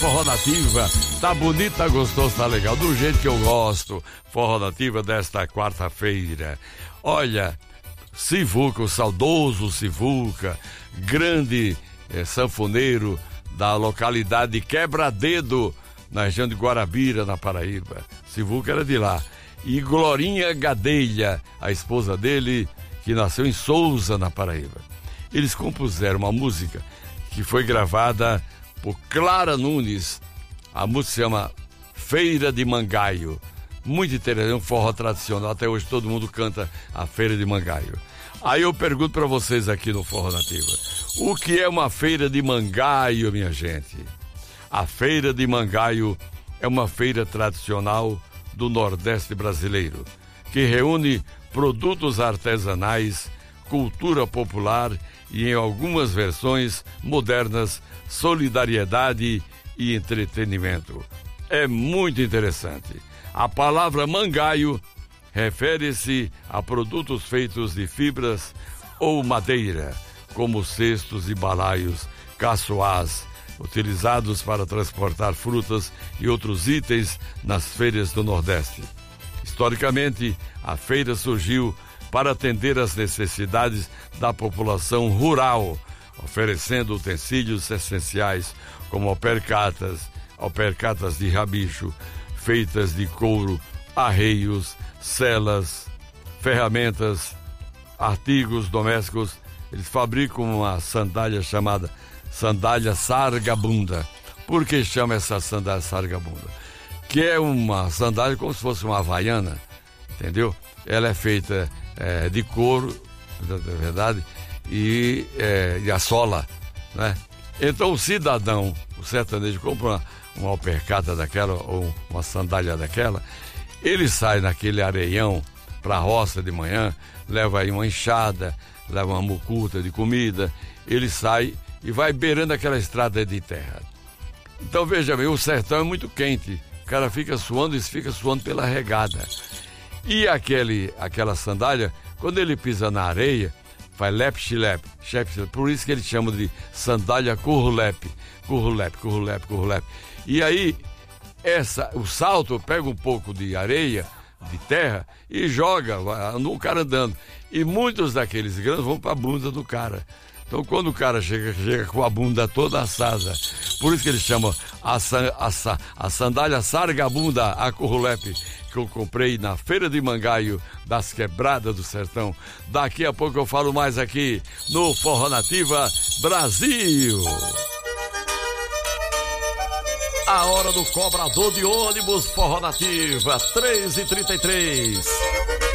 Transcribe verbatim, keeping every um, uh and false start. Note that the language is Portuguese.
Forró Nativa, tá bonito, tá gostoso, tá legal, do jeito que eu gosto. Forró Nativa desta quarta-feira. Olha, Sivuca, o saudoso Sivuca, grande eh, sanfoneiro da localidade de Quebra-Dedo, na região de Guarabira, na Paraíba. Sivuca era de lá. E Glorinha Gadelha, a esposa dele, que nasceu em Souza, na Paraíba. Eles compuseram uma música que foi gravada por Clara Nunes. A música se chama Feira de Mangaio. Muito interessante, um forró tradicional. Até hoje todo mundo canta a Feira de Mangaio. Aí eu pergunto para vocês aqui no Forró Nativa: o que é uma feira de mangaio, minha gente? A Feira de Mangaio é uma feira tradicional do Nordeste brasileiro, que reúne produtos artesanais, cultura popular e, em algumas versões modernas, solidariedade e entretenimento. É muito interessante. A palavra mangaio refere-se a produtos feitos de fibras ou madeira, como cestos e balaios, caçoás, utilizados para transportar frutas e outros itens nas feiras do Nordeste. Historicamente, a feira surgiu para atender às necessidades da população rural, oferecendo utensílios essenciais como alpercatas, alpercatas de rabicho, feitas de couro, arreios, celas, ferramentas, artigos domésticos. Eles fabricam uma sandália chamada sandália sargabunda. Por que chama essa sandália sargabunda? Que é uma sandália como se fosse uma havaiana, entendeu? Ela é feita é, de couro, na verdade, e, é, e a sola, né? Então o cidadão, o sertanejo, compra uma, uma alpercata daquela ou uma sandália daquela, ele sai naquele areião para a roça de manhã, leva aí uma enxada, leva uma mucuta de comida, ele sai e vai beirando aquela estrada de terra. Então veja bem, o sertão é muito quente, o cara fica suando e fica suando pela regada. E aquele, aquela sandália, quando ele pisa na areia, faz lep-xilep, por isso que eles chamam de sandália currulepe, currulepe, currulepe, currulepe. E aí, essa, o salto pega um pouco de areia, de terra, e joga, o cara andando. E muitos daqueles grãos vão para a bunda do cara. Então, quando o cara chega, chega com a bunda toda assada, por isso que eles chamam a, a, a sandália sargabunda, a currulepe, que eu comprei na Feira de Mangaio das Quebradas do Sertão. Daqui a pouco eu falo mais aqui no Forró Nativa Brasil. A hora do cobrador de ônibus, Forró Nativa, três e trinta e três.